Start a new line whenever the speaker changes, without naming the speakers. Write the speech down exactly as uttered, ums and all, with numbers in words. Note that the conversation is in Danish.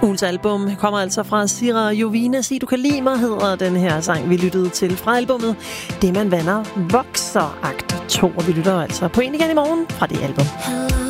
Ugens album kommer altså fra Sira Jovina. Sig du kan lide mig, hedder den her sang, vi lyttede til fra albummet Det man vander vokser, akt to. Og vi lytter altså på en igen i morgen fra det album.